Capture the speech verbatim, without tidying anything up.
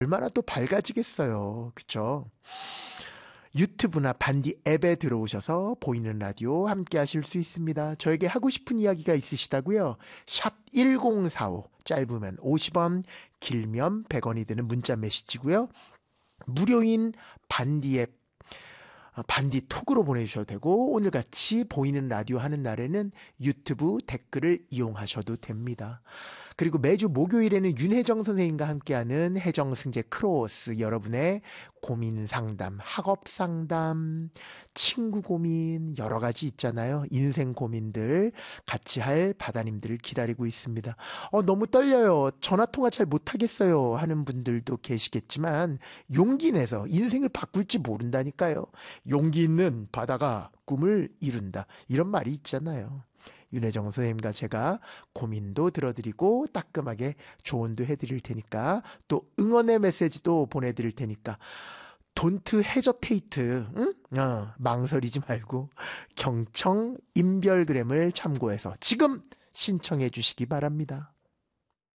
얼마나 또 밝아지겠어요. 그쵸? 유튜브나 반디 앱에 들어오셔서 보이는 라디오 함께 하실 수 있습니다. 저에게 하고 싶은 이야기가 있으시다고요? 샵 일공사오, 짧으면 오십 원, 길면 백 원이 드는 문자 메시지고요. 무료인 반디 앱, 반디 톡으로 보내주셔도 되고, 오늘같이 보이는 라디오 하는 날에는 유튜브 댓글을 이용하셔도 됩니다. 그리고 매주 목요일에는 윤혜정 선생님과 함께하는 혜정승재 크로스, 여러분의 고민 상담, 학업 상담, 친구 고민 여러 가지 있잖아요. 인생 고민들 같이 할 바다님들을 기다리고 있습니다. 어, 너무 떨려요. 전화통화 잘 못하겠어요 하는 분들도 계시겠지만 용기 내서 인생을 바꿀지 모른다니까요. 용기 있는 바다가 꿈을 이룬다. 이런 말이 있잖아요. 윤혜정 선생님과 제가 고민도 들어드리고 따끔하게 조언도 해드릴 테니까, 또 응원의 메시지도 보내드릴 테니까 돈트 헤저테이트, 응? 어, 망설이지 말고 경청 인별그램을 참고해서 지금 신청해 주시기 바랍니다.